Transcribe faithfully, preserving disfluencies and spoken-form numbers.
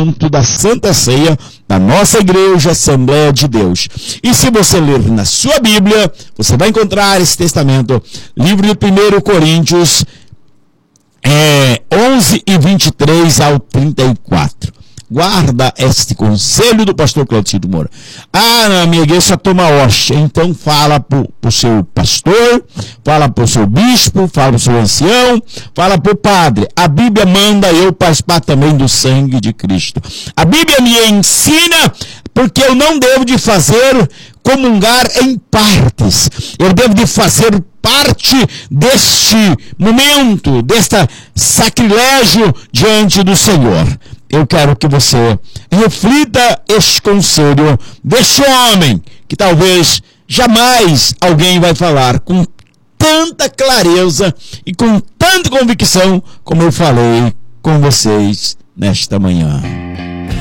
sacramento da Santa Ceia da nossa Igreja Assembleia de Deus. E se você ler na sua Bíblia, você vai encontrar esse testamento, livro de primeiro Coríntios, é, onze e vinte e três ao trinta e quatro. Guarda este conselho do pastor Clotilde Moura. Ah, na minha igreja só toma hóstia. Então fala para o seu pastor, fala para o seu bispo, fala para o seu ancião, fala para o padre. A Bíblia manda eu participar também do sangue de Cristo. A Bíblia me ensina porque eu não devo de fazer comungar em partes. Eu devo de fazer parte deste momento, deste sacrilégio diante do Senhor. Eu quero que você reflita este conselho deste homem, que talvez jamais alguém vai falar com tanta clareza e com tanta convicção como eu falei com vocês nesta manhã.